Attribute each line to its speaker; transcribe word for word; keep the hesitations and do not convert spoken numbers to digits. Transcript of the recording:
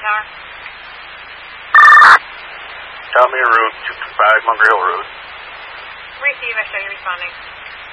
Speaker 1: Tower.
Speaker 2: Tell me a route to five Munger Hill Road.
Speaker 1: Receive, I show you responding.